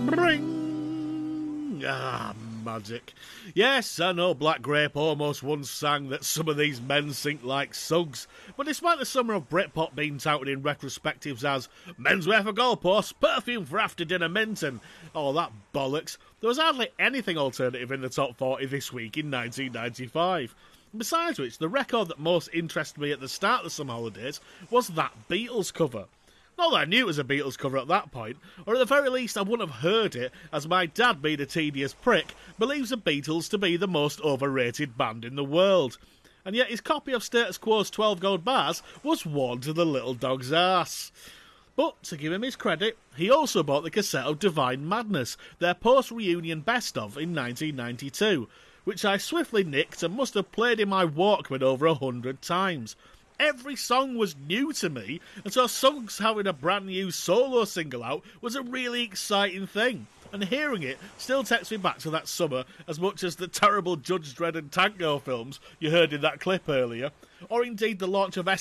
Bring! Ah, magic. Yes, I know Black Grape almost once sang that some of these men sink like sugs, but despite the summer of Britpop being touted in retrospectives as menswear for goalposts, perfume for after dinner mint and all that bollocks, there was hardly anything alternative in the top 40 this week in 1995. Besides which, the record that most interested me at the start of the summer holidays was that Beatles cover. Not that I knew it was a Beatles cover at that point, or at the very least I wouldn't have heard it, as my dad, being a tedious prick, believes the Beatles to be the most overrated band in the world. And yet his copy of Status Quo's 12 Gold Bars was worn to the little dog's arse. But, to give him his credit, he also bought the cassette of Divine Madness, their post-reunion best-of in 1992, which I swiftly nicked and must have played in my Walkman over 100 times. Every song was new to me, and so Suggs having a brand new solo single out was a really exciting thing. And hearing it still takes me back to that summer as much as the terrible Judge Dredd and Tango films you heard in that clip earlier, or indeed the launch of